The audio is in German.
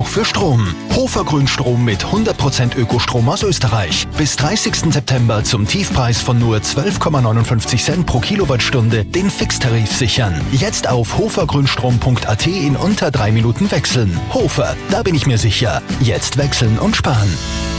für Strom. Hofer Grünstrom mit 100% Ökostrom aus Österreich. Bis 30. September zum Tiefpreis von nur 12,59 Cent pro Kilowattstunde den Fixtarif sichern. Jetzt auf hofergrünstrom.at in unter 3 Minuten wechseln. Hofer, da bin ich mir sicher. Jetzt wechseln und sparen.